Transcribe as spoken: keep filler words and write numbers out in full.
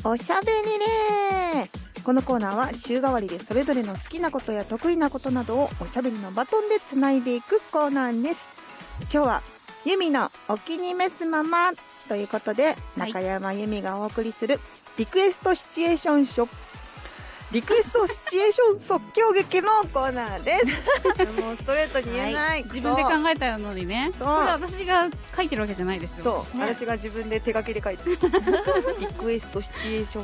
おしゃべりね。このコーナーは週替わりでそれぞれの好きなことや得意なことなどをおしゃべりのバトンでつないでいくコーナーです。今日はユミのお気に召すままということで、 はい、 中山由美がお送りするリクエストシチュエーションショップリクエストシチュエーション即興劇のコーナーですもうストレートに言えない、はい、 自分で考えたのにね。これ私が書いてるわけじゃないですよ。 そう、ね、私が自分で手書きで書いてるリクエストシチュエーション